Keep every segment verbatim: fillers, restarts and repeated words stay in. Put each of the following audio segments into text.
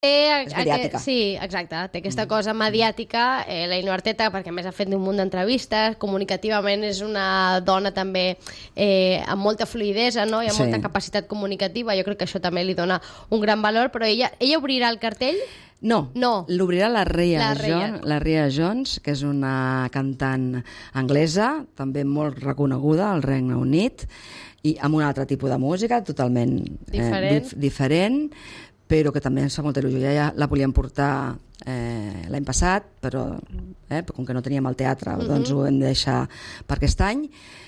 Eh, és mediàtica. Aquest, sí, exacte. Té aquesta cosa mediàtica, eh, la Ainhoa Arteta, perquè a més ha fet un munt d'entrevistes, comunicativament és una dona també eh, amb molta fluidesa, no? I amb Sí. molta capacitat comunicativa, jo crec que això també li dona un gran valor, però ella, ella obrirà el cartell? No, No. l'obrirà la Rhea La Rhea. Jones, la Rhea Jones, que és una cantant anglesa, també molt reconeguda al Regne Unit, i amb un altre tipus de música, totalment Diferent. Eh, dif diferent, però que també ens fa molta il·lusió. Ja la volíem portar eh, l'any passat, però eh, com que no teníem el teatre, uh-huh. doncs ho hem de deixar per aquest any,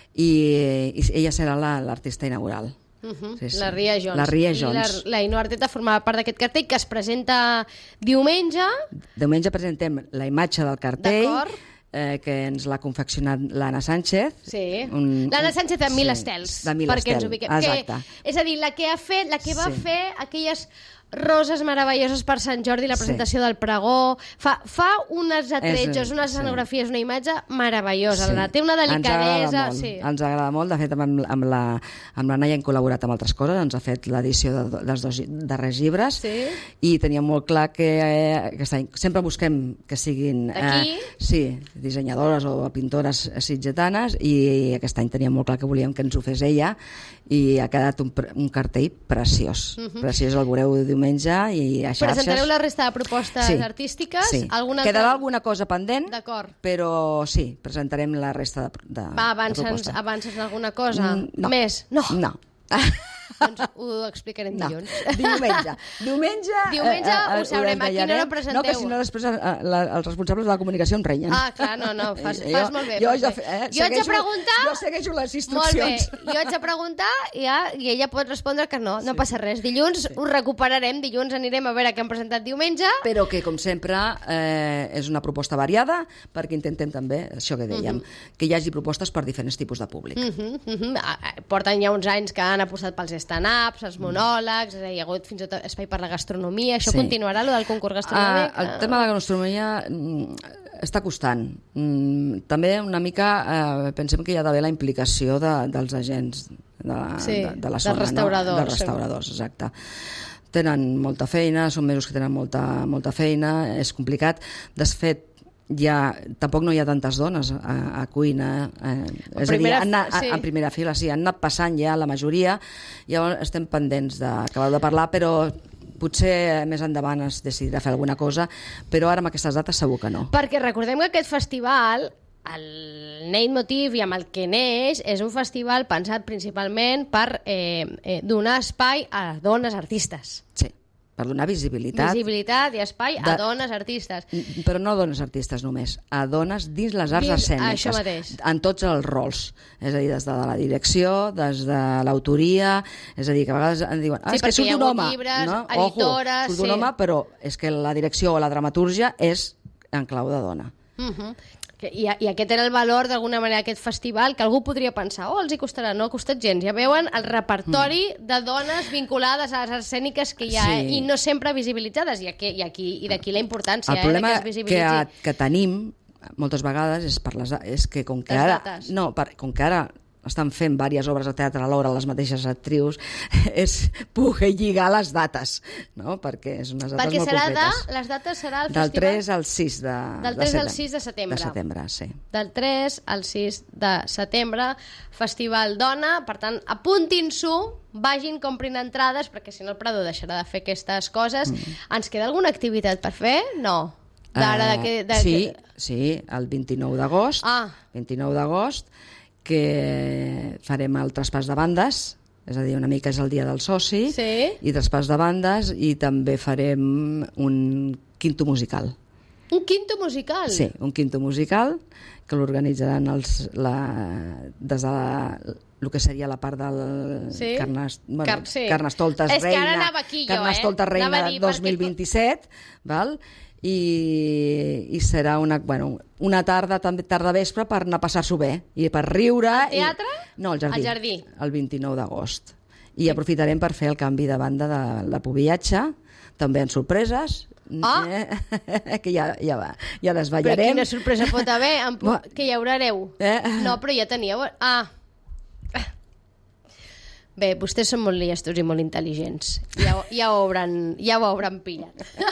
i, i ella serà l'artista la, inaugural. Uh-huh. Sí, sí. La Rhea Jones. La Rhea Jones. I la, la Ainhoa Arteta formava part d'aquest cartell que es presenta diumenge. Diumenge presentem la imatge del cartell, D'acord. eh, que ens l'ha confeccionat l'Anna Sánchez. Sí. Un, L'Anna Sánchez de Mil sí, Estels. de Mil perquè Estel, ens ubiquem. exacte. Que, és a dir, la que ha fet, la que va Sí. fer aquelles roses meravelloses per Sant Jordi, la Sí. presentació del pregó, fa, fa unes atretjos, És- unes sí. escenografies, una imatge meravellosa. Sí. La té una Ens delicadesa. agrada molt, Sí. ens agrada molt. De fet, amb, amb, la, amb la Naia hem col·laborat amb altres coses, ens ha fet l'edició de, dels dos darrers llibres, Sí. i teníem molt clar que eh, aquest any sempre busquem que siguin D'aquí? eh, sí, dissenyadores o pintores sitgetanes, i aquest any teníem molt clar que volíem que ens ho fes ella, i ha quedat un, pre- un cartell preciós. Uh-huh. Preciós, el veureu diumenge i a xarxes. Presentareu la resta de propostes Sí. artístiques? Sí. Alguna Quedarà altra- alguna cosa pendent, D'acord. però sí, presentarem la resta de, de, Va, de avança'ns proposta. avança'ns alguna cosa? Mm, no. Més? No. No. Doncs ho explicarem No. dilluns. Diumenge. Diumenge, Diumenge ho sabrem. A quina hora desvetllarem. presenteu? No, que si no després eh, la, els responsables de la comunicació em renyen. Ah, clar, no, no, fas, Jo- fas molt bé. Jo, fas jo, bé. eh, jo haig de segueixo- preguntar... Jo segueixo les Molt bé, instruccions. jo haig de preguntar i, ja, i ella pot respondre que no, no passa res. Dilluns ho recuperarem, dilluns anirem a veure què han presentat diumenge. Però que, com sempre, eh, és una proposta variada, perquè intentem també, això que dèiem, Mhm. que hi hagi propostes per diferents tipus de públic. Uh -huh, uh -huh. Porten ja uns anys que han apostat pels stand-ups, els monòlegs, hi ha hagut fins i tot espai per la gastronomia. Això Sí. continuarà, lo del concurs gastronòmic? Ah, el tema de la gastronomia mm, està costant. Mm, també una mica eh, pensem que hi ha d'haver la implicació de, dels agents de la, Sí, de, de la dels zona, restauradors, no? Dels restauradors, exacte. Tenen molta feina, són mesos que tenen molta, molta feina, és complicat. De fet, ja, tampoc no hi ha tantes dones a, a cuina, eh, és primera- a dir, han anat, sí. a, en primera fila, sí, han anat passant ja la majoria, llavors estem pendents d'acabar de parlar, però potser més endavant es decidirà fer alguna cosa, però ara amb aquestes dates segur que no. Perquè recordem que aquest festival, el leitmotiv i amb el que neix, és un festival pensat principalment per eh, eh, donar espai a dones artistes. Sí, per donar visibilitat, Visibilitat i espai a De- dones artistes. però no a dones artistes només, a dones dins les arts Dins- escèniques, això mateix. en tots els rols, és a dir, des de la direcció, des de l'autoria, és a dir, que a vegades em diuen, ah, Sí, és que perquè surt hi ha un hagut home, llibres, no? editores, Ojo, surt un sí. home, però és que la direcció o la dramatúrgia és en clau de dona. Uh -huh. I, I aquest era el valor, d'alguna manera, d'aquest festival, que algú podria pensar, oh, els hi costarà, no ha costat gens. Ja veuen el repertori mm. de dones vinculades a les arts escèniques que hi ha, Sí. eh? I no sempre visibilitzades, i, aquí, i, aquí, i d'aquí la importància El problema eh, de que es que, visibilitzi. que tenim moltes vegades és, per les, és que com que Les ara, dates. no, per, com que ara estan fent diverses obres de teatre alhora les mateixes actrius, és poder lligar les dates, no? Perquè és unes dates Perquè molt serà concretes. de, les dates serà el Del festival... tres al sis de, Del de tres al setembre. sis de setembre. De setembre, sí. Del tres al sis de setembre, Festival Dona, per tant, apuntin-s'ho, vagin, comprin entrades, perquè si no el Prado deixarà de fer aquestes coses. Mm. Ens queda alguna activitat per fer? No. D'ara, Eh, de que... De, sí, que... sí, el vint-i-nou d'agost, Ah. vint-i-nou d'agost, que farem el traspàs de bandes, és a dir, una mica és el dia del soci, Sí. i traspàs de bandes, i també farem un quinto musical. Un quinto musical? Sí, un quinto musical, que l'organitzaran els, la, des de la, el que seria la part del Sí. Carnes, bueno, Car- sí. Carnestoltes És que Reina, ara anava aquí jo, Carnestoltes eh? Reina Anava a dir, dos mil vint-i-set, val? I, i serà una, bueno, una tarda, també tarda vespre, per anar a passar-s'ho bé i per riure. Al teatre? I... No, al jardí. Al jardí. El vint-i-nou d'agost. I aprofitarem per fer el canvi de banda de la Pubillatge, també en sorpreses, Ah! eh? que ja, ja va, ja Però desvetllarem. quina sorpresa pot haver? Em puc... Que hi haurà hereu. Eh? No, però ja teníeu... Ah. Bé, vostès són molt llestos i molt intel·ligents. Ja, ho- ja, ho, hauran, ja ho hauran pillat.